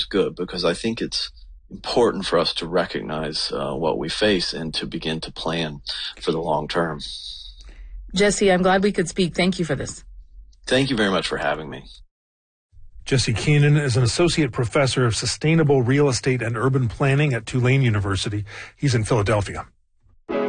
good, because I think it's important for us to recognize what we face and to begin to plan for the long term. Jesse, I'm glad we could speak. Thank you for this. Thank you very much for having me. Jesse Keenan is an associate professor of sustainable real estate and urban planning at Tulane University. He's in Philadelphia.